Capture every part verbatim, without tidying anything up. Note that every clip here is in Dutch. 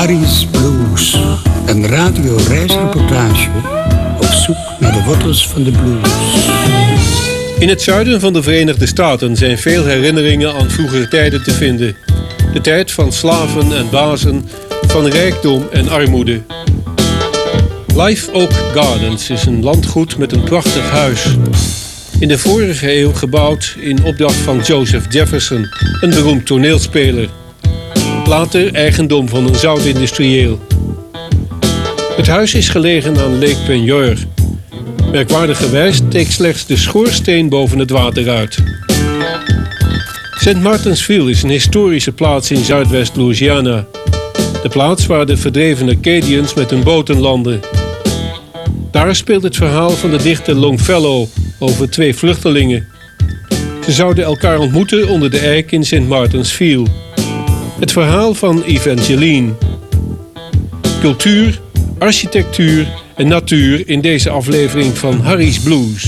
Harry's Blues. Een radioreisreportage op zoek naar de wortels van de blues. In het zuiden van de Verenigde Staten zijn veel herinneringen aan vroegere tijden te vinden. De tijd van slaven en bazen, van rijkdom en armoede. Live Oak Gardens is een landgoed met een prachtig huis. In de vorige eeuw gebouwd in opdracht van Joseph Jefferson, een beroemd toneelspeler. Later eigendom van een zoutindustrieel. Het huis is gelegen aan Lake Peigneur. Merkwaardigerwijs steekt slechts de schoorsteen boven het water uit. Saint Martinsville is een historische plaats in Zuidwest-Louisiana. De plaats waar de verdreven Acadians met hun boten landden. Daar speelt het verhaal van de dichter Longfellow over twee vluchtelingen. Ze zouden elkaar ontmoeten onder de eik in Saint Martinsville. Het verhaal van Evangeline. Cultuur, architectuur en natuur in deze aflevering van Harry's Blues.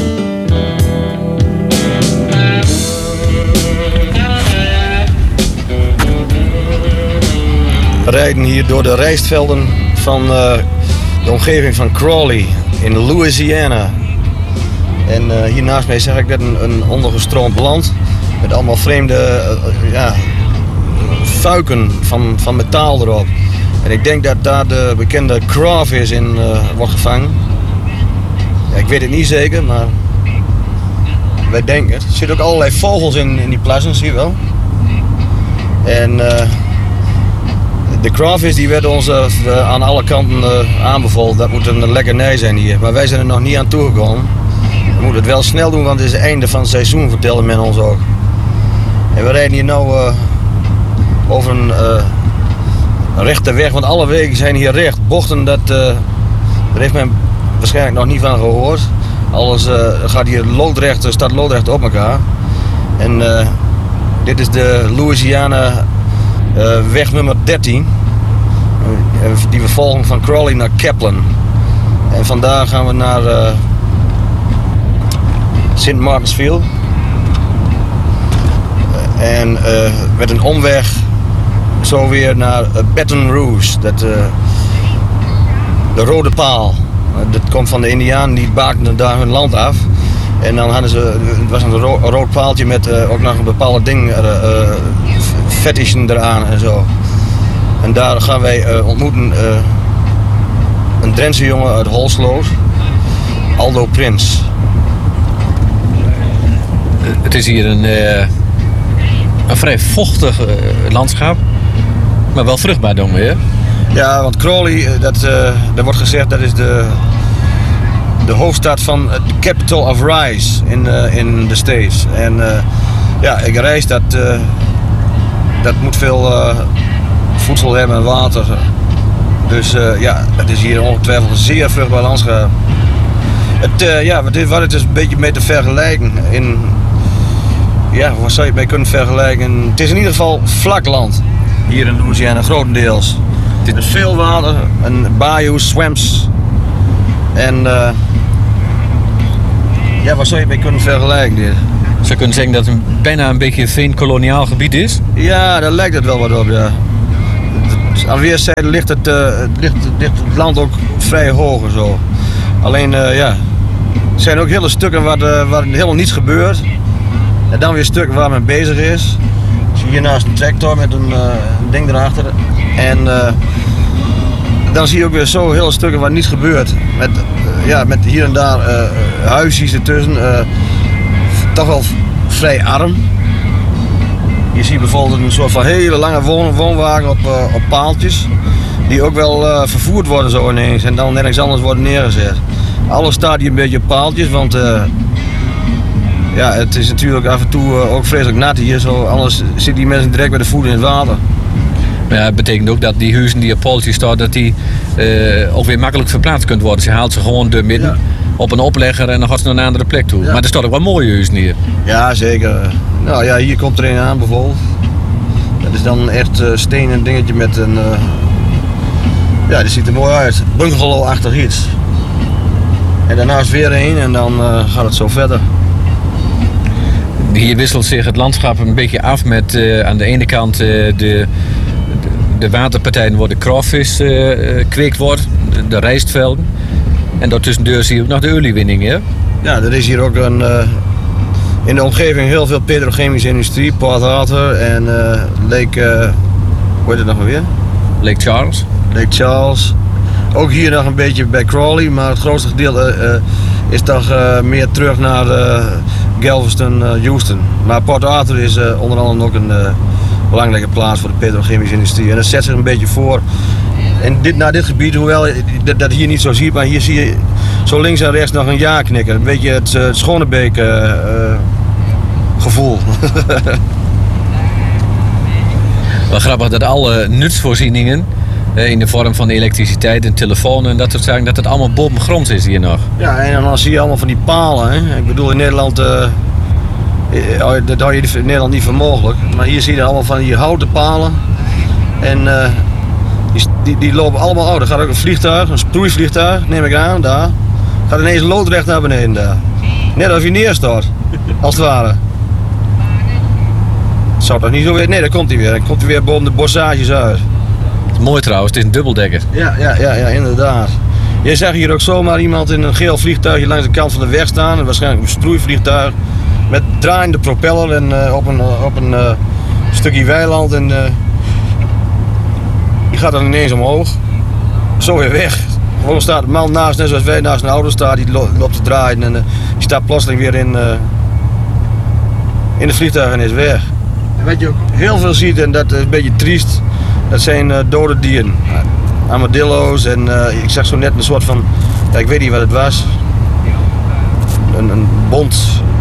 We rijden hier door de rijstvelden van uh, de omgeving van Crawley in Louisiana. En uh, hier naast mij zeg ik dat een, een ondergestroomd land met allemaal vreemde uh, ja, fuiken van, van metaal erop. En ik denk dat daar de bekende crawfish in uh, wordt gevangen. Ja, ik weet het niet zeker, maar wij denken het. Er zitten ook allerlei vogels in, in die plassen, zie je wel. En uh, de crawfish die werd ons uh, aan alle kanten uh, aanbevolen. Dat moet een lekkernij zijn hier. Maar wij zijn er nog niet aan toegekomen. We moeten het wel snel doen, want het is het einde van het seizoen, vertellen men ons ook. En we rijden hier nu uh, over een... Uh, Een rechte weg, want alle wegen zijn hier recht. Bochten, dat, uh, daar heeft men waarschijnlijk nog niet van gehoord. Alles uh, gaat hier loodrecht, staat loodrecht op elkaar. En uh, dit is de Louisiana uh, weg nummer dertien. Uh, die we volgen van Crawley naar Kaplan. En vandaar gaan we naar uh, Saint Martinsville. Uh, en uh, met een omweg zo weer naar Baton Rouge, dat, uh, de rode paal. Uh, dat komt van de Indianen, die bakten daar hun land af. En dan hadden ze, het was een, ro- een rood paaltje met uh, ook nog een bepaalde ding, uh, uh, fetishen eraan en zo. En daar gaan wij uh, ontmoeten uh, een Drentse jongen uit Holsloot, Aldo Prins. Het is hier een, uh, een vrij vochtig uh, landschap. Maar wel vruchtbaar dan weer. Ja, want Crawley, dat, uh, dat wordt gezegd, dat is de, de hoofdstad van de capital of rice in, uh, in de States. En uh, ja, ik rijst, dat, uh, dat moet veel uh, voedsel hebben en water. Dus uh, ja, het is hier ongetwijfeld een zeer vruchtbaar landschap. Het, uh, ja, wat het, wat het is een beetje mee te vergelijken. In, ja, waar zou je het mee kunnen vergelijken? Het is in ieder geval vlak land. Hier in Louisiana, grotendeels. Er is veel water, en bayous, swamps. En uh, ja, waar zou je mee kunnen vergelijken dit? Zou je kunnen zeggen dat het bijna een beetje een veenkoloniaal gebied is? Ja, daar lijkt het wel wat op, ja. Aan weerszijden ligt het, uh, ligt, ligt het land ook vrij hoog en zo. Alleen, uh, ja, er zijn ook hele stukken waar, uh, waar helemaal niets gebeurt. En dan weer stukken waar men bezig is. Zie je hiernaast een tractor met een, uh, een ding erachter. En uh, dan zie je ook weer zo hele stukken waar niets gebeurt. Met, uh, ja, met hier en daar uh, huisjes ertussen. Uh, toch wel vrij arm. Je ziet bijvoorbeeld een soort van hele lange woon, woonwagen op, uh, op paaltjes. Die ook wel uh, vervoerd worden zo ineens en dan nergens anders worden neergezet. Alles staat hier een beetje op paaltjes, want uh, ja, het is natuurlijk af en toe uh, ook vreselijk nat hier. Zo, anders zitten die mensen direct met de voeten in het water. Maar ja, het betekent ook dat die huizen die op paaltjes staan, dat die uh, ook weer makkelijk verplaatst kunt worden. Ze haalt ze gewoon door midden ja. op een oplegger en dan gaat ze naar een andere plek toe. Ja. Maar er staan ook wel mooie huizen hier. Ja, zeker. Nou ja, hier komt er een aan bijvoorbeeld. Dat is dan echt uh, stenen dingetje met een... Uh, ja, die ziet er mooi uit. Bungalow-achtig iets. En daarnaast weer een en dan uh, gaat het zo verder. Hier wisselt zich het landschap een beetje af met uh, aan de ene kant uh, de, de, de waterpartijen waar de crawfish uh, kweekt wordt, de, de rijstvelden. En daartussen zie je ook nog de oliewinning, hè? Ja, er is hier ook een, uh, in de omgeving heel veel petrochemische industrie, Port Arthur en uh, Lake, uh, hoe heet het nog maar weer? Lake Charles. Lake Charles. Ook hier nog een beetje bij Crawley, maar het grootste gedeelte uh, is toch uh, meer terug naar uh, Galveston, uh, Houston. Maar Port Arthur is uh, onder andere ook een uh, belangrijke plaats voor de petrochemische industrie. En dat zet zich een beetje voor. En dit, naar dit gebied, hoewel dat, dat hier niet zo ziet, maar hier zie je zo links en rechts nog een ja-knikker. Een beetje het, uh, het Schonebeek uh, uh, gevoel. Wel grappig dat alle nutsvoorzieningen uh, in de vorm van elektriciteit en telefoon en dat soort zaken, dat het allemaal bovengronds is hier nog. Ja, en dan zie je allemaal van die palen. Hè. Ik bedoel, in Nederland, uh, dat hou je in Nederland niet voor mogelijk. Maar hier zie je allemaal van die houten palen. En uh, die, die, die lopen allemaal uit. Er gaat ook een vliegtuig, een sproeivliegtuig, neem ik aan, daar. Gaat ineens loodrecht naar beneden daar. Net als je neerstort, als het ware. Het zou toch niet zo weer... Nee, daar komt hij weer. Dan komt hij weer boven de bossages uit. Het is mooi trouwens, het is een dubbeldekker. Ja, ja, ja, ja, inderdaad. Je zag hier ook zomaar iemand in een geel vliegtuigje langs de kant van de weg staan. En waarschijnlijk een sproeivliegtuig. Met draaiende propeller en uh, op een, uh, op een uh, stukje weiland. En uh, die gaat dan ineens omhoog. Zo weer weg. Gewoon staat de man naast, net zoals wij naast een auto staan, die loopt te draaien. En uh, die staat plotseling weer in, uh, in het vliegtuig en is weg. En wat je ook heel veel ziet, en dat is een beetje triest, dat zijn uh, dode dieren. Uh, armadillo's en uh, ik zag zo net een soort van, ja, ik weet niet wat het was. Een, een bont.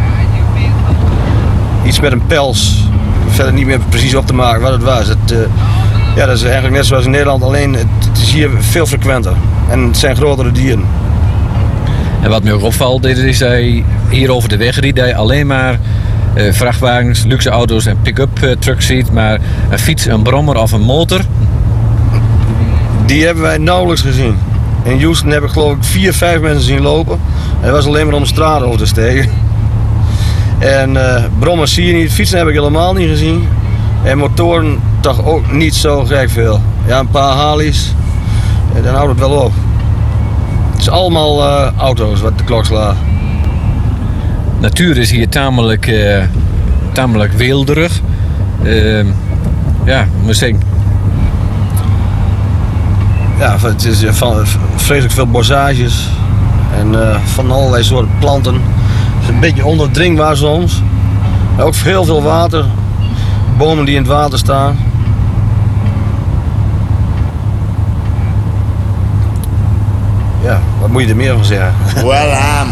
Iets met een pels. Verder niet meer precies op te maken wat het was. Het, uh, ja, dat is eigenlijk net zoals in Nederland, alleen het, het is hier veel frequenter. En het zijn grotere dieren. En wat me ook opvalt, is dat je hier over de weg riet, dat je alleen maar uh, vrachtwagens, luxe auto's en pick-up uh, trucks ziet. Maar een fiets, een brommer of een motor. Die hebben wij nauwelijks gezien. In Houston heb ik geloof ik vier, vijf mensen zien lopen. En dat was alleen maar om de straat over te steken. En uh, brommers zie je niet, fietsen heb ik helemaal niet gezien. En motoren toch ook niet zo gek veel. Ja, een paar Harleys. En dan houdt het wel op. Het is allemaal uh, auto's wat de klok slaat. Natuur is hier tamelijk, uh, tamelijk weelderig. Uh, ja, moet zeggen. Ja, het is van, vreselijk veel bossages. En uh, van allerlei soorten planten. Het is een beetje onderdringbaar soms. Maar ook heel veel water. Bomen die in het water staan. Ja, wat moet je er meer van zeggen? Well, I'm